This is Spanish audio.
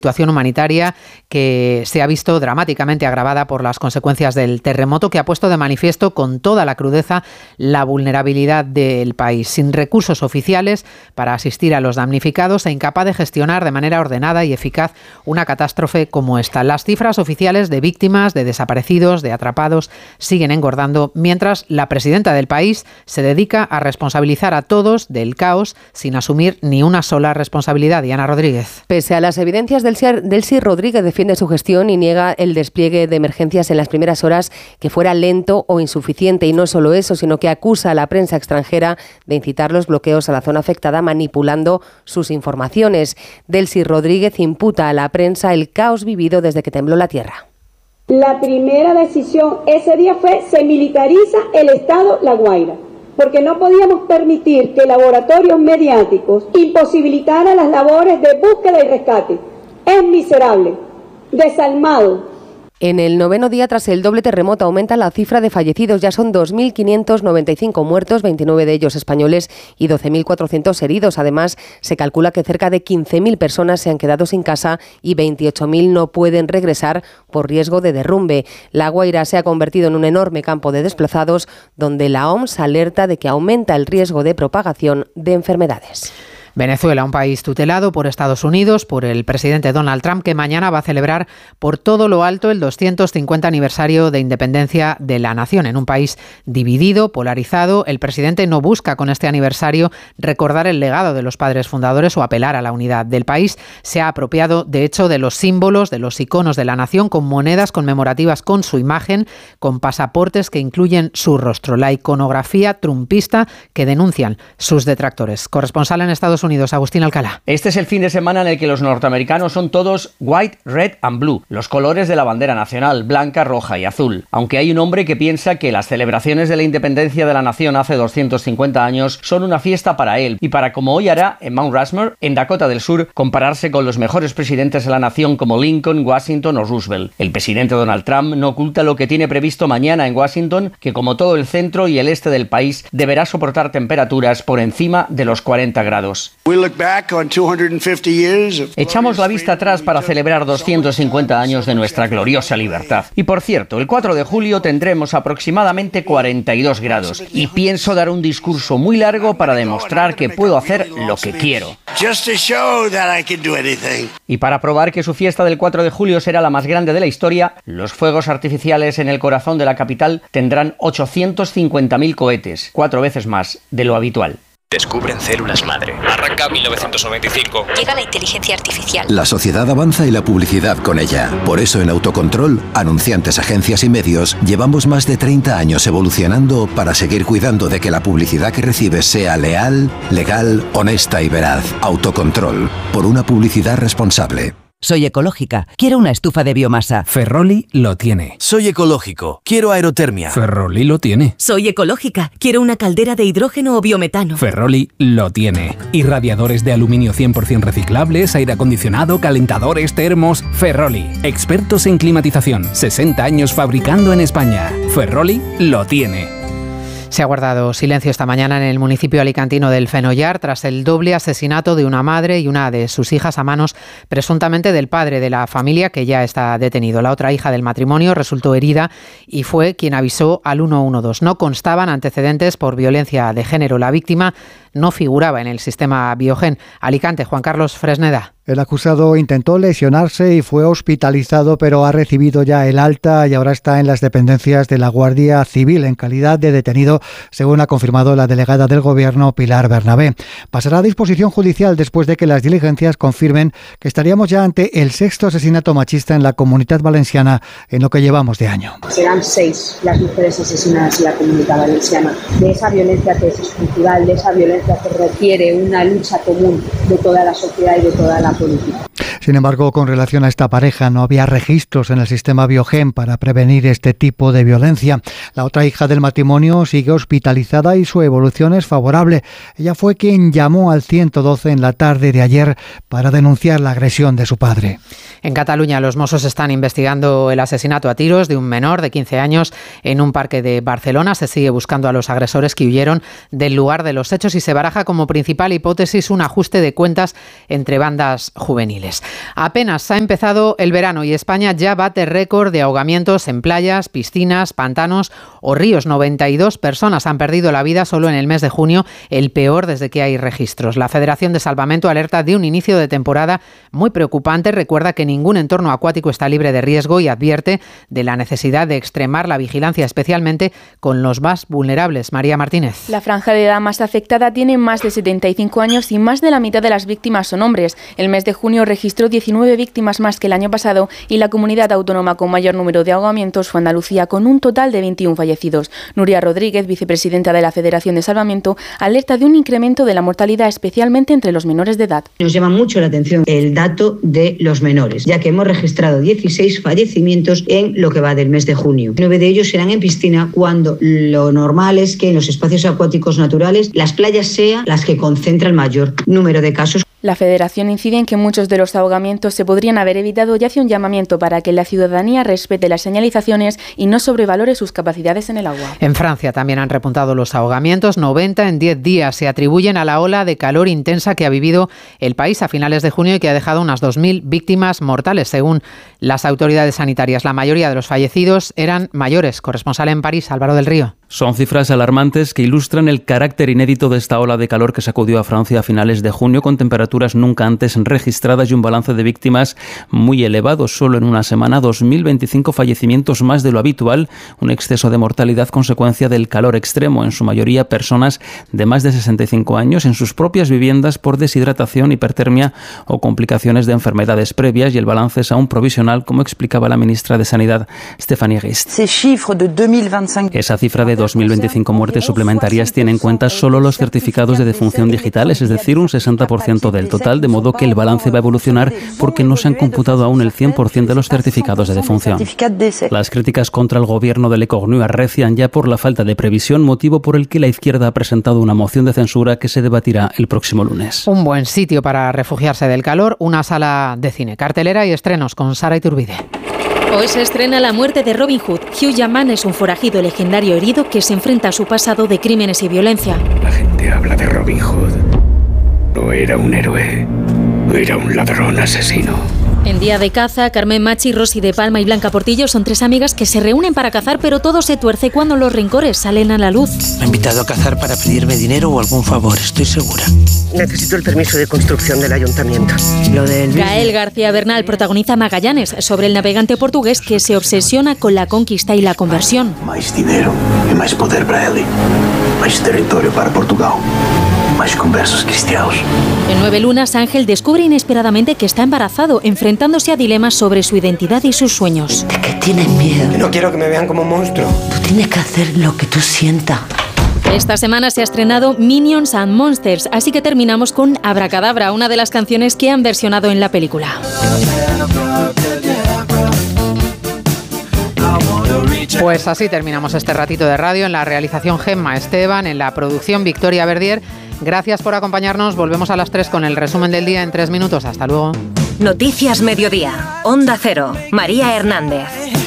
Situación humanitaria que se ha visto dramáticamente agravada por las consecuencias del terremoto, que ha puesto de manifiesto con toda la crudeza la vulnerabilidad del país, sin recursos oficiales para asistir a los damnificados e incapaz de gestionar de manera ordenada y eficaz una catástrofe como esta. Las cifras oficiales de víctimas, de desaparecidos, de atrapados siguen engordando, mientras la presidenta del país se dedica a responsabilizar a todos del caos sin asumir ni una sola responsabilidad. Diana Rodríguez. Pese a las evidencias Delcy Rodríguez defiende su gestión y niega el despliegue de emergencias en las primeras horas que fuera lento o insuficiente. Y no solo eso, sino que acusa a la prensa extranjera de incitar los bloqueos a la zona afectada manipulando sus informaciones. Delcy Rodríguez imputa a la prensa el caos vivido desde que tembló la tierra. La primera decisión ese día fue: se militariza el estado La Guaira, porque no podíamos permitir que laboratorios mediáticos imposibilitaran las labores de búsqueda y rescate. Es miserable, desalmado. En el 9º día tras el doble terremoto aumenta la cifra de fallecidos. Ya son 2.595 muertos, 29 de ellos españoles y 12.400 heridos. Además, se calcula que cerca de 15.000 personas se han quedado sin casa y 28.000 no pueden regresar por riesgo de derrumbe. La Guaira se ha convertido en un enorme campo de desplazados donde la OMS alerta de que aumenta el riesgo de propagación de enfermedades. Venezuela, un país tutelado por Estados Unidos, por el presidente Donald Trump, que mañana va a celebrar por todo lo alto el 250 aniversario de independencia de la nación. En un país dividido, polarizado, el presidente no busca con este aniversario recordar el legado de los padres fundadores o apelar a la unidad del país. Se ha apropiado, de hecho, de los símbolos, de los iconos de la nación, con monedas conmemorativas con su imagen, con pasaportes que incluyen su rostro, la iconografía trumpista que denuncian sus detractores. Corresponsal en Estados Unidos, Agustín Alcalá. Este es el fin de semana en el que los norteamericanos son todos white, red and blue, los colores de la bandera nacional, blanca, roja y azul. Aunque hay un hombre que piensa que las celebraciones de la independencia de la nación hace 250 años son una fiesta para él y para, como hoy hará en Mount Rushmore, en Dakota del Sur, compararse con los mejores presidentes de la nación como Lincoln, Washington o Roosevelt. El presidente Donald Trump no oculta lo que tiene previsto mañana en Washington, que como todo el centro y el este del país deberá soportar temperaturas por encima de los 40 grados. Echamos la vista atrás para celebrar 250 años de nuestra gloriosa libertad. Y por cierto, el 4 de julio tendremos aproximadamente 42 grados. Y pienso dar un discurso muy largo para demostrar que puedo hacer lo que quiero. Y para probar que su fiesta del 4 de julio será la más grande de la historia, los fuegos artificiales en el corazón de la capital tendrán 850.000 cohetes, 4 veces más de lo habitual. Descubren células madre. Arranca 1995. Llega la inteligencia artificial. La sociedad avanza y la publicidad con ella. Por eso en Autocontrol, anunciantes, agencias y medios, llevamos más de 30 años evolucionando para seguir cuidando de que la publicidad que recibes sea leal, legal, honesta y veraz. Autocontrol. Por una publicidad responsable. Soy ecológica. Quiero una estufa de biomasa. Ferroli lo tiene. Soy ecológico. Quiero aerotermia. Ferroli lo tiene. Soy ecológica. Quiero una caldera de hidrógeno o biometano. Ferroli lo tiene. Y radiadores de aluminio 100% reciclables, aire acondicionado, calentadores, termos. Ferroli. Expertos en climatización. 60 años fabricando en España. Ferroli lo tiene. Se ha guardado silencio esta mañana en el municipio alicantino del Fenollar tras el doble asesinato de una madre y una de sus hijas a manos presuntamente del padre de la familia, que ya está detenido. La otra hija del matrimonio resultó herida y fue quien avisó al 112. No constaban antecedentes por violencia de género. La víctima no figuraba en el sistema Biogen. Alicante, Juan Carlos Fresneda. El acusado intentó lesionarse y fue hospitalizado, pero ha recibido ya el alta y ahora está en las dependencias de la Guardia Civil en calidad de detenido, según ha confirmado la delegada del Gobierno, Pilar Bernabé. Pasará a disposición judicial después de que las diligencias confirmen que estaríamos ya ante el 6º asesinato machista en la Comunidad Valenciana en lo que llevamos de año. Serán 6 las mujeres asesinadas en la Comunidad Valenciana. De esa violencia que es estructural, de esa violencia que requiere una lucha común de toda la sociedad y de toda la política. Sin embargo, con relación a esta pareja, no había registros en el sistema Biogen para prevenir este tipo de violencia. La otra hija del matrimonio sigue hospitalizada y su evolución es favorable. Ella fue quien llamó al 112 en la tarde de ayer para denunciar la agresión de su padre. En Cataluña, los Mossos están investigando el asesinato a tiros de un menor de 15 años en un parque de Barcelona. Se sigue buscando a los agresores que huyeron del lugar de los hechos y se baraja como principal hipótesis un ajuste de cuentas entre bandas juveniles. Apenas ha empezado el verano y España ya bate récord de ahogamientos en playas, piscinas, pantanos o ríos. 92 personas han perdido la vida solo en el mes de junio, el peor desde que hay registros. La Federación de Salvamento alerta de un inicio de temporada muy preocupante. Recuerda que ningún entorno acuático está libre de riesgo y advierte de la necesidad de extremar la vigilancia, especialmente con los más vulnerables. María Martínez. La franja de edad más afectada tiene más de 75 años y más de la mitad de las víctimas son hombres. El mes de junio registró 19 víctimas más que el año pasado y la comunidad autónoma con mayor número de ahogamientos fue Andalucía, con un total de 21 fallecidos. Nuria Rodríguez, vicepresidenta de la Federación de Salvamento, alerta de un incremento de la mortalidad, especialmente entre los menores de edad. Nos llama mucho la atención el dato de los menores, ya que hemos registrado 16 fallecimientos en lo que va del mes de junio. 9 de ellos serán en piscina, cuando lo normal es que en los espacios acuáticos naturales las playas sean las que concentran el mayor número de casos. La Federación incide en que muchos de los ahogamientos se podrían haber evitado y hace un llamamiento para que la ciudadanía respete las señalizaciones y no sobrevalore sus capacidades en el agua. En Francia también han repuntado los ahogamientos. 90 en 10 días se atribuyen a la ola de calor intensa que ha vivido el país a finales de junio y que ha dejado unas 2.000 víctimas mortales, según las autoridades sanitarias. La mayoría de los fallecidos eran mayores. Corresponsal en París, Álvaro del Río. Son cifras alarmantes que ilustran el carácter inédito de esta ola de calor que sacudió a Francia a finales de junio, con temperaturas nunca antes registradas y un balance de víctimas muy elevado. Solo en una semana, 2.025 fallecimientos más de lo habitual, un exceso de mortalidad consecuencia del calor extremo, en su mayoría personas de más de 65 años en sus propias viviendas por deshidratación, hipertermia o complicaciones de enfermedades previas, y el balance es aún provisional, como explicaba la ministra de Sanidad, Stéphanie Rist. Esa cifra de 2025 muertes suplementarias tiene en cuenta solo los certificados de defunción digitales, es decir, un 60% del total, de modo que el balance va a evolucionar porque no se han computado aún el 100% de los certificados de defunción. Las críticas contra el gobierno de Le Cornu arrecian ya por la falta de previsión, motivo por el que la izquierda ha presentado una moción de censura que se debatirá el próximo lunes. Un buen sitio para refugiarse del calor, una sala de cine, cartelera y estrenos con Sara Iturbide. Hoy se estrena La muerte de Robin Hood. Hugh Jackman es un forajido legendario herido que se enfrenta a su pasado de crímenes y violencia. La gente habla de Robin Hood. No era un héroe, era un ladrón asesino. En día de caza, Carmen Machi, Rosy de Palma y Blanca Portillo son tres amigas que se reúnen para cazar, pero todo se tuerce cuando los rencores salen a la luz. Me ha invitado a cazar para pedirme dinero o algún favor, estoy segura. Necesito el permiso de construcción del ayuntamiento. Gael García Bernal protagoniza Magallanes, sobre el navegante portugués que se obsesiona con la conquista y la conversión. Más dinero y más poder para él, más territorio para Portugal. Más conversos cristianos. En 9 lunas, Ángel descubre inesperadamente que está embarazado, enfrentándose a dilemas sobre su identidad y sus sueños. ¿De qué tienes miedo? No quiero que me vean como un monstruo. Tú tienes que hacer lo que tú sientas. Esta semana se ha estrenado Minions and Monsters, así que terminamos con Abracadabra, una de las canciones que han versionado en la película. Pues así terminamos este ratito de radio. En la realización Gemma Esteban, en la producción Victoria Verdier. Gracias por acompañarnos. Volvemos a las 3 con el resumen del día en 3 minutos. Hasta luego. Noticias Mediodía. Onda Cero. María Hernández.